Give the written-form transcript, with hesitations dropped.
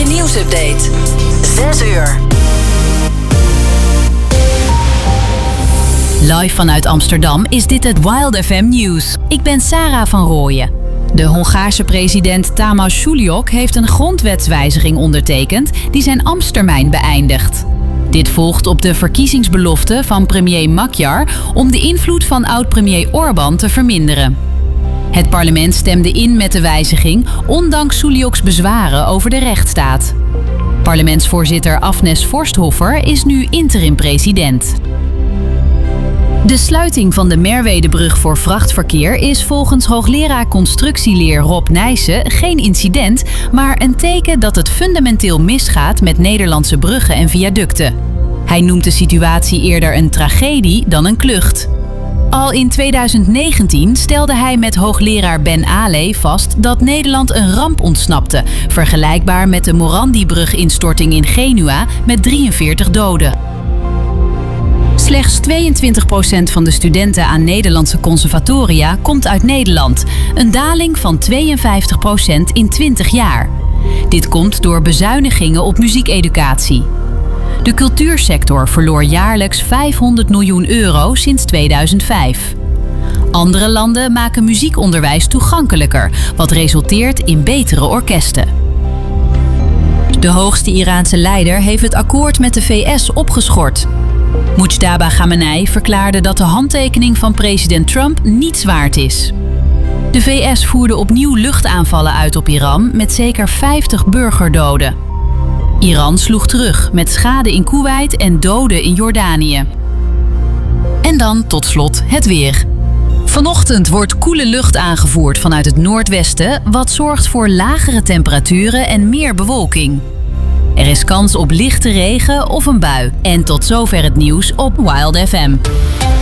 nieuwsupdate. 6 uur. Live vanuit Amsterdam is dit het Wild FM Nieuws. Ik ben Sarah van Rooyen. De Hongaarse president Tamás Sulyok heeft een grondwetswijziging ondertekend die zijn ambtstermijn beëindigt. Dit volgt op de verkiezingsbelofte van premier Magyar om de invloed van oud-premier Orbán te verminderen. Het parlement stemde in met de wijziging, ondanks Sulyoks bezwaren over de rechtsstaat. Parlementsvoorzitter Agnes Forsthoffer is nu interim-president. De sluiting van de Merwedebrug voor vrachtverkeer is volgens hoogleraar constructieleer Rob Nijssen geen incident, maar een teken dat het fundamenteel misgaat met Nederlandse bruggen en viaducten. Hij noemt de situatie eerder een tragedie dan een klucht. Al in 2019 stelde hij met hoogleraar Ben Ale vast dat Nederland een ramp ontsnapte, vergelijkbaar met de Morandi-bruginstorting in Genua met 43 doden. Slechts 22% van de studenten aan Nederlandse conservatoria komt uit Nederland. Een daling van 52% in 20 jaar. Dit komt door bezuinigingen op muziekeducatie. De cultuursector verloor jaarlijks €500 miljoen sinds 2005. Andere landen maken muziekonderwijs toegankelijker, wat resulteert in betere orkesten. De hoogste Iraanse leider heeft het akkoord met de VS opgeschort. Mujtaba Khamenei verklaarde dat de handtekening van president Trump niets waard is. De VS voerde opnieuw luchtaanvallen uit op Iran met zeker 50 burgerdoden. Iran sloeg terug met schade in Koeweit en doden in Jordanië. En dan tot slot het weer. Vanochtend wordt koele lucht aangevoerd vanuit het noordwesten, wat zorgt voor lagere temperaturen en meer bewolking. Er is kans op lichte regen of een bui. En tot zover het nieuws op Wild FM.